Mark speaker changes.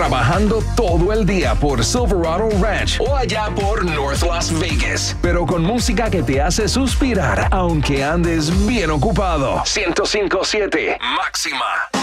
Speaker 1: trabajando todo el día por Silverado Ranch o allá por North Las Vegas, pero con música que te hace suspirar aunque andes bien ocupado. 105.7 Máxima.